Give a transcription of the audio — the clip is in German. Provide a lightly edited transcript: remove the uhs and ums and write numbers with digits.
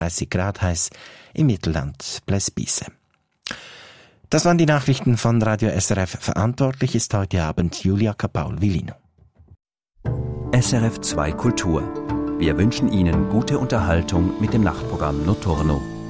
30 Grad heiß, im Mittelland Plesbisse. Das waren die Nachrichten von Radio SRF. Verantwortlich ist heute Abend Julia Capaul-Villino. SRF 2 Kultur. Wir wünschen Ihnen gute Unterhaltung mit dem Nachtprogramm Notturno.